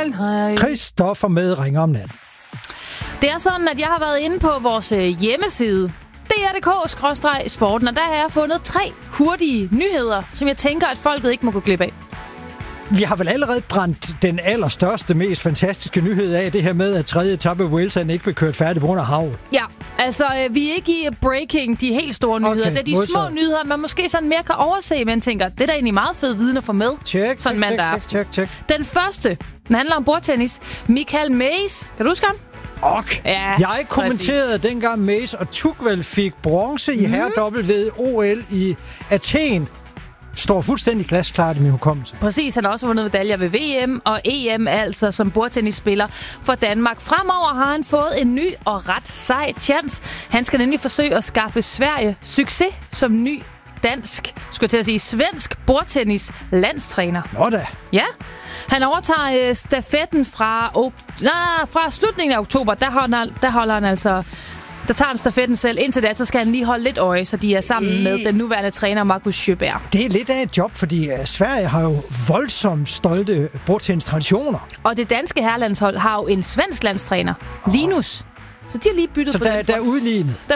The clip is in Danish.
Michael. Hej. Christoffer med ringer om natten. Det er sådan, at jeg har været inde på vores hjemmeside, dr.dk/sporten, og der har jeg fundet 3 hurtige nyheder, som jeg tænker, at folket ikke må gå glip af. Vi har vel allerede brændt den allerstørste, mest fantastiske nyhed af, det her med, at 3. etape af Vueltaen ikke blev kørt færdig på grund af havet. Ja, altså vi er ikke i breaking, de helt store nyheder. Okay, det er de små nyheder, man måske sådan mere kan overse, men tænker, det er da egentlig meget fed viden at få med. Check. Den første, den handler om bordtennis. Michael Mays, kan du huske ham? Ja, jeg kommenterede dengang Mays og Tugvel fik bronze i herredobbelt ved OL i Athen. Står fuldstændig glasklart i min hukommelse. Præcis, han har også vundet medaljer ved VM og EM, altså som bordtennisspiller for Danmark. Fremover har han fået en ny og ret sej chance. Han skal nemlig forsøge at skaffe Sverige succes som ny svensk bordtennis landstræner. Nå da. Ja, han overtager stafetten fra slutningen af oktober. Der holder han altså... Der tager han stafetten selv. Indtil da, så skal han lige holde lidt øje, så de er sammen med den nuværende træner, Markus Sjöberg. Det er lidt af et job, fordi Sverige har jo voldsomt stolte bordtennis-traditioner. Og det danske herrelandshold har jo en svensk landstræner, Linus. Så de har lige byttet så på der er udlignet.